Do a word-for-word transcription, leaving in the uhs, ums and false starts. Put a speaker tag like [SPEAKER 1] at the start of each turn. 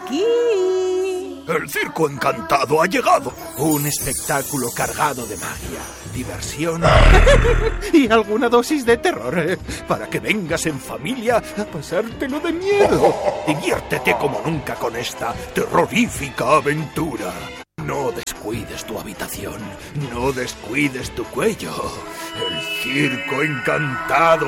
[SPEAKER 1] aquí.
[SPEAKER 2] El Circo Encantado ha llegado.
[SPEAKER 3] Un espectáculo cargado de magia, diversión
[SPEAKER 2] y alguna dosis de terror, ¿eh? Para que vengas en familia a pasártelo de miedo. Diviértete como nunca con esta terrorífica aventura. No descuides tu habitación, no descuides tu cuello. El Circo Encantado